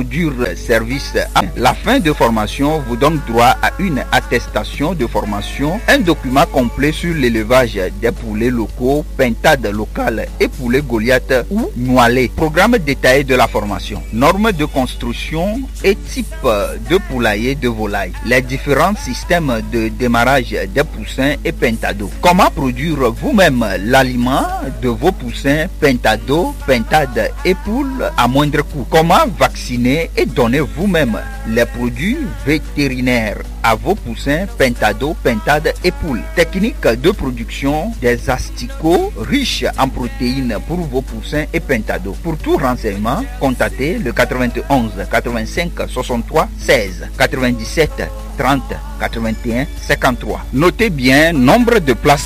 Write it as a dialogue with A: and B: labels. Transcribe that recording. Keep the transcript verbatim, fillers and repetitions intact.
A: produire service. La fin de formation vous donne droit à une attestation de formation, un document complet sur l'élevage des poulets locaux, pintade locale et poulets Goliath ou Noilé. Programme détaillé de la formation, normes de construction et type de poulailler de volaille, les différents systèmes de démarrage des poussins et pintado. Comment produire vous-même l'aliment de vos poussins pintado, pintade et poules à moindre coût. Comment vacciner et donner vous-même les produits vétérinaires à vos poussins pintado, pintade et poules. Technique de production des asticots riches en protéines pour vos poussins et pintado. Pour tout renseignement, contactez le quatre-vingt-onze quatre-vingt-cinq soixante-trois seize quatre-vingt-dix-sept trente quatre-vingt-un cinquante-trois. Notez bien nombre de places